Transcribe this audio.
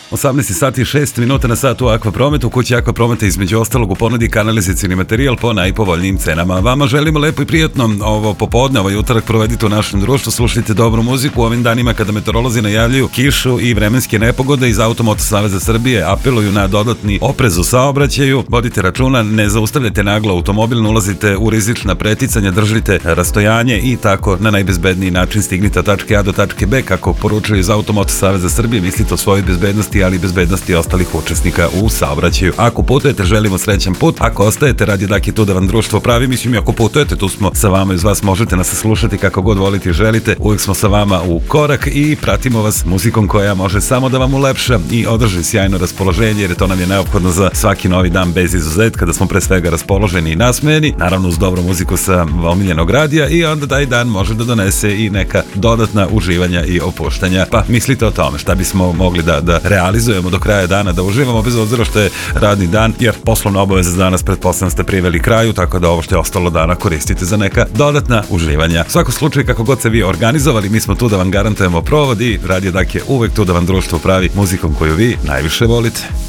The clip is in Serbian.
18 sati i 6 minuta na satu Aqua Prometu. Kući Aqua Prometa između ostalog u ponudi kanalizacijni materijal po najpovoljnijim cenama. Vama želimo lepo i prijatno ovo popodne, ovaj utorak provedite u našem društvu, slušajte dobru muziku u ovim danima kada meteorolozi najavljuju kišu i vremenske nepogode. Iz Automoto Saveza Srbije apeluju na dodatni oprez u saobraćaju. Vodite računa, ne zaustavljate naglo automobil, ne ulazite u rizična preticanja, držite rastojanje i tako na najbezbedniji način stignite od tačke A do tačke B, kako poručuju iz Automoto Saveza Srbije. Mislite o svojoj bezbednosti, ali i bezbednosti ostalih učesnika u saobraćaju. Ako putujete, želimo srećan put. Ako ostajete, Radio Dak je tu da vam društvo pravi. Mislim, ako putujete, tu smo sa vama i uz vas možete nas slušati kako god volite i želite. Uvijek smo sa vama u korak i pratimo vas muzikom koja može samo da vam ulepša i održi sjajno raspoloženje, jer to nam je neophodno za svaki novi dan bez izuzetka, da smo pre svega raspoloženi i nasmejeni, naravno uz dobru muziku sa omiljenog radija, i onda taj dan može da donese i neka dodatna uživanja i opuštanja. Pa mislite o tome šta bismo mogli da realizujemo do kraja dana, da uživamo bez obzira što je radni dan, jer poslovne obaveze danas pretpostavljam ste priveli kraju, tako da ovo što je ostalo dana koristite za neka dodatna uživanja. U svakom slučaju, kako god se vi organizovali, mi smo tu da vam garantujemo provod i Radio Dak je uvek tu da vam društvo pravi muzikom koju vi najviše volite.